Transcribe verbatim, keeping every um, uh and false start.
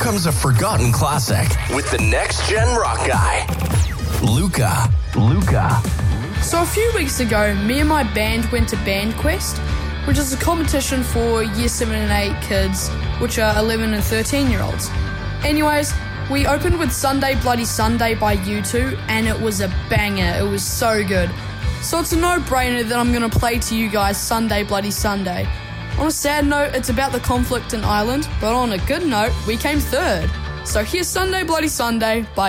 comes a forgotten classic with the next gen rock guy, Luca. Luca. So a few weeks ago, me and my band went to BandQuest, which is a competition for year seven and eight kids, which are eleven and thirteen year olds. Anyways, we opened with Sunday Bloody Sunday by U two, and it was a banger. It was so good. So it's a no-brainer that I'm going to play to you guys Sunday Bloody Sunday. On a sad note, it's about the conflict in Ireland, but on a good note, we came third. So here's Sunday Bloody Sunday by